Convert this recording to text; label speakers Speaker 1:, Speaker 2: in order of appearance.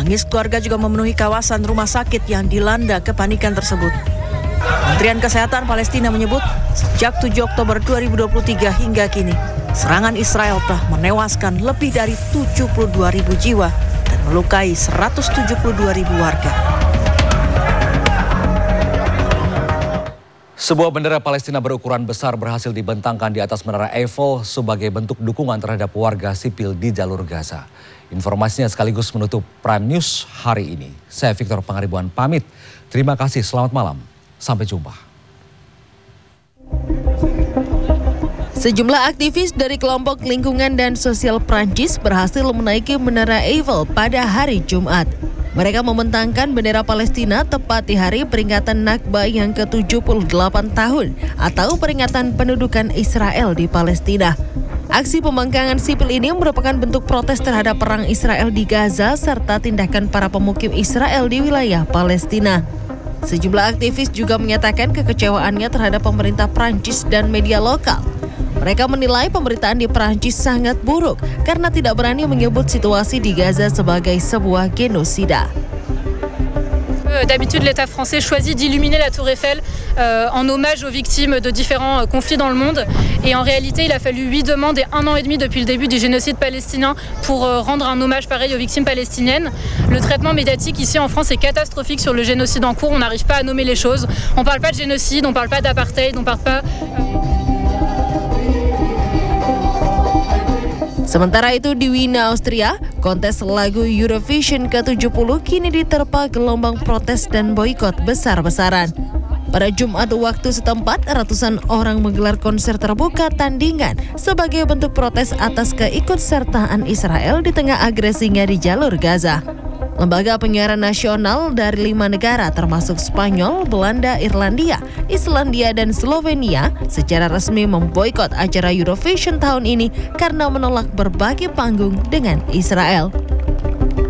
Speaker 1: Tangis keluarga juga memenuhi kawasan rumah sakit yang dilanda kepanikan tersebut. Kementerian Kesehatan Palestina menyebut sejak 7 Oktober 2023 hingga kini, serangan Israel telah menewaskan lebih dari 72.000 jiwa dan melukai 172.000 warga.
Speaker 2: Sebuah bendera Palestina berukuran besar berhasil dibentangkan di atas Menara Eiffel sebagai bentuk dukungan terhadap warga sipil di jalur Gaza. Informasinya sekaligus menutup Prime News hari ini. Saya Victor Pangaribuan pamit. Terima kasih, selamat malam. Sampai jumpa.
Speaker 3: Sejumlah aktivis dari kelompok lingkungan dan sosial Prancis berhasil menaiki Menara Eiffel pada hari Jumat. Mereka membentangkan bendera Palestina tepat di hari peringatan Nakba yang ke-78 tahun atau peringatan pendudukan Israel di Palestina. Aksi pembangkangan sipil ini merupakan bentuk protes terhadap perang Israel di Gaza serta tindakan para pemukim Israel di wilayah Palestina. Sejumlah aktivis juga menyatakan kekecewaannya terhadap pemerintah Prancis dan media lokal. Mereka menilai pemberitaan di Prancis sangat buruk karena tidak berani menyebut situasi di Gaza sebagai sebuah genosida.
Speaker 4: D'habitude, l'État français choisit d'illuminer la Tour Eiffel en hommage aux victimes de différents conflits dans le monde. Et en réalité, il a fallu 8 demandes et 1 an et demi depuis le début du génocide palestinien pour rendre un hommage pareil aux victimes palestiniennes. Le traitement médiatique ici en France est catastrophique sur le génocide en cours. On n'arrive pas à nommer les choses. On ne parle pas de génocide, on ne parle pas d'apartheid, on ne parle pas...
Speaker 3: Sementara itu di Wina, Austria, kontes lagu Eurovision ke-70 kini diterpa gelombang protes dan boikot besar-besaran. Pada Jumat waktu setempat, ratusan orang menggelar konser terbuka tandingan sebagai bentuk protes atas keikutsertaan Israel di tengah agresinya di jalur Gaza. Lembaga penyiaran nasional dari 5 negara termasuk Spanyol, Belanda, Irlandia, Islandia, dan Slovenia secara resmi memboikot acara Eurovision tahun ini karena menolak berbagi panggung dengan Israel.